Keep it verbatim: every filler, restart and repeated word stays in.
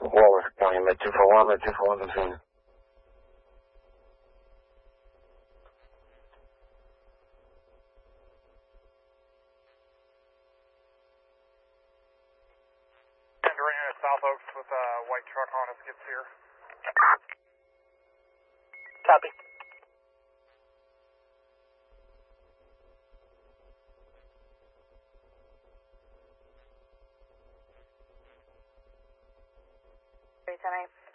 Wallace County, met two four one, met two four one, the scene. South Oaks with a white truck on us gets here. Copy. three ten eight.